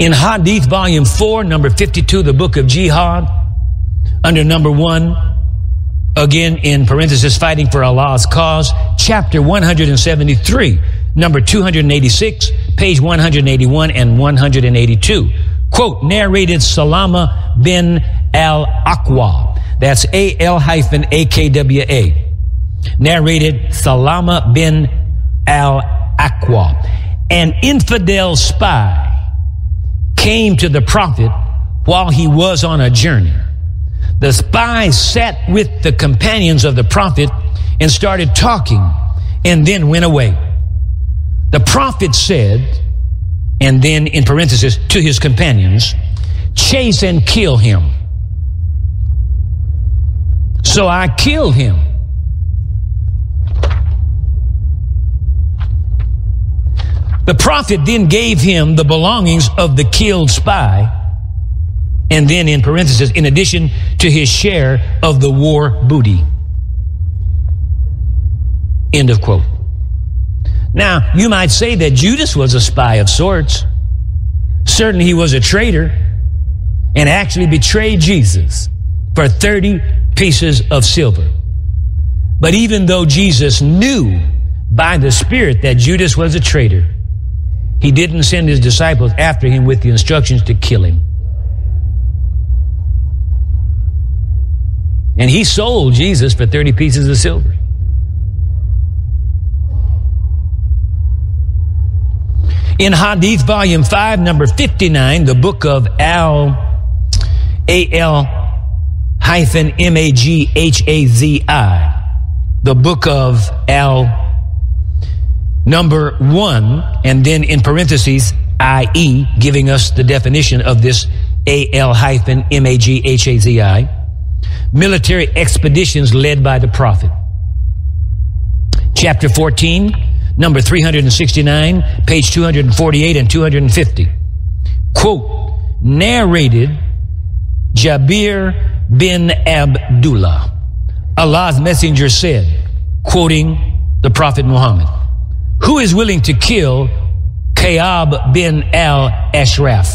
In Hadith, volume 4, number 52, the book of Jihad, under number 1, again in parenthesis, fighting for Allah's cause, chapter 173, number 286, page 181 and 182. Quote, narrated Salama bin al-Aqwa. That's A-L-A-K-W-A. Narrated Salama bin al-Aqwa. An infidel spy came to the prophet while he was on a journey. The spy sat with the companions of the prophet and started talking and then went away. The prophet said, and then in parenthesis, to his companions, chase and kill him. So I killed him. The prophet then gave him the belongings of the killed spy, and then in parenthesis, in addition to his share of the war booty. End of quote. Now, you might say that Judas was a spy of sorts. Certainly he was a traitor and actually betrayed Jesus for 30 pieces of silver. But even though Jesus knew by the Spirit that Judas was a traitor, he didn't send his disciples after him with the instructions to kill him. And he sold Jesus for 30 pieces of silver. In Hadith, volume 5, number 59, the book of Al-Maghazi, the book of Al, number 1, and then in parentheses, I.E., giving us the definition of this Al-Maghazi, military expeditions led by the prophet. Chapter 14, number 369, page 248 and 250. Quote, narrated Jabir bin Abdullah. Allah's messenger said, quoting the Prophet Muhammad, who is willing to kill Ka'ab bin al-Ashraf?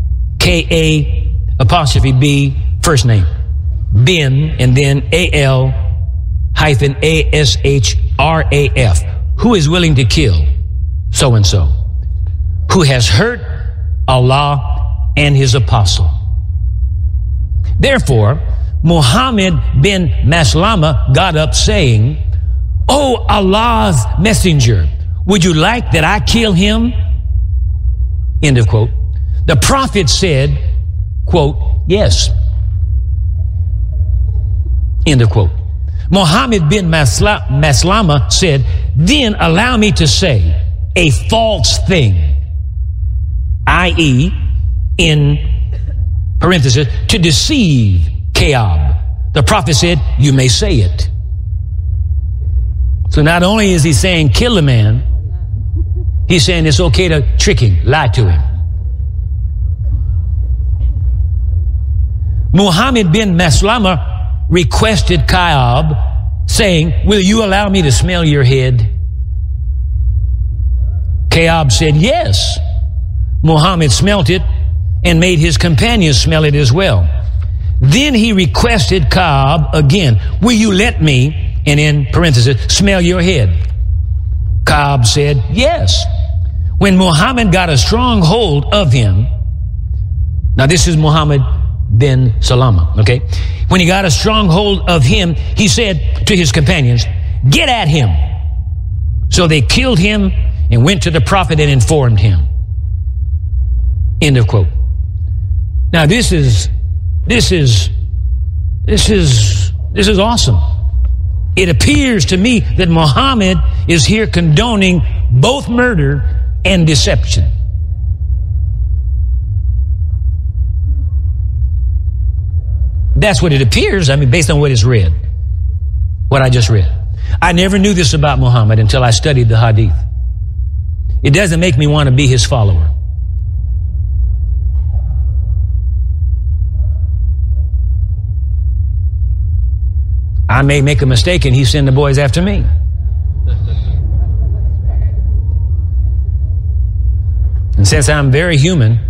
K-A-B, first name, bin, and then A-L-A-S-H-R-A-F. Who is willing to kill so-and-so, who has hurt Allah and his apostle? Therefore, Muhammad bin Maslama got up saying, "O Allah's messenger, would you like that I kill him?" End of quote. The prophet said, quote, yes. End of quote. Muhammad bin Maslama said, then allow me to say a false thing, i.e., in parenthesis, to deceive Ka'ab. The prophet said, you may say it. So not only is he saying kill a man, he's saying it's okay to trick him, lie to him. Muhammad bin Maslama requested Ka'ab, saying, will you allow me to smell your head? Ka'ab said, yes. Muhammad smelt it and made his companions smell it as well. Then he requested Ka'ab again, will you let me, and in parentheses, smell your head? Ka'ab said, yes. When Muhammad got a strong hold of him, now this is Muhammad bin Salama, okay? When he got a strong hold of him, he said to his companions, get at him. So they killed him and went to the prophet and informed him. End of quote. Now this is awesome. It appears to me that Muhammad is here condoning both murder and deception. That's what it appears. I mean, based on what is read, what I just read. I never knew this about Muhammad until I studied the Hadith. It doesn't make me want to be his follower. I may make a mistake and he send the boys after me. And since I'm very human,